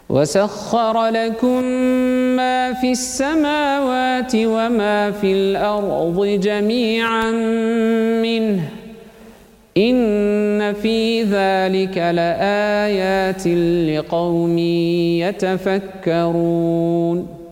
وسخر لكم ما في السماوات وما في الأرض جميعا منه إن في ذلك لآيات لقوم يتفكرون